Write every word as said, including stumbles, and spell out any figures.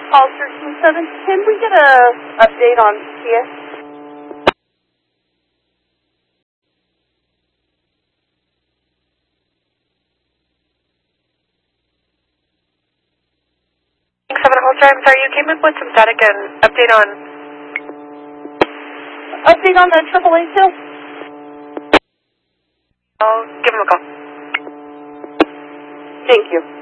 Ulster two seven, can we get a update on T S? seven Ulster, I'm sorry, you came up with some static and update on... Update on the triple A sale? I'll give him a call. Thank you.